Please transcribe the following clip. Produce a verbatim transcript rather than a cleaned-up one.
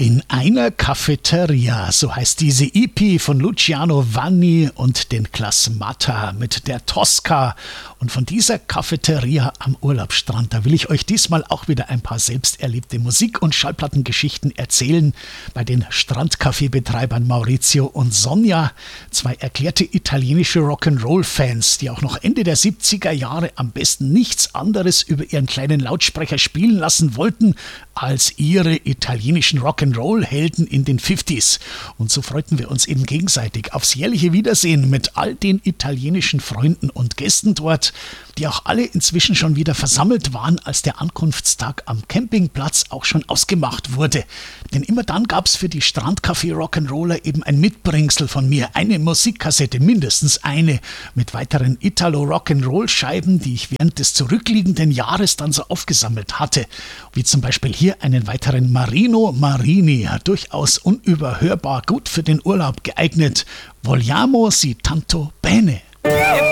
In einer Cafeteria, so heißt diese E P von Luciano Vanni und den Klasmata mit der Tosca. Und von dieser Cafeteria am Urlaubsstrand, da will ich euch diesmal auch wieder ein paar selbst erlebte Musik- und Schallplattengeschichten erzählen bei den Strandcafé-Betreibern Maurizio und Sonja, zwei erklärte italienische Rock'n'Roll-Fans, die auch noch Ende der siebziger Jahre am besten nichts anderes über ihren kleinen Lautsprecher spielen lassen wollten als ihre italienischen Rock'n'Roll-Helden in den fünfziger. Und so freuten wir uns eben gegenseitig aufs jährliche Wiedersehen mit all den italienischen Freunden und Gästen dort, die auch alle inzwischen schon wieder versammelt waren, als der Ankunftstag am Campingplatz auch schon ausgemacht wurde. Denn immer dann gab's für die Strandcafé Rock'n'Roller eben ein Mitbringsel von mir, eine Musikkassette, mindestens eine, mit weiteren Italo-Rock'n'Roll-Scheiben, die ich während des zurückliegenden Jahres dann so aufgesammelt hatte. Wie zum Beispiel hier einen weiteren Marino Marini, durchaus unüberhörbar gut für den Urlaub geeignet. Vogliamo si tanto bene.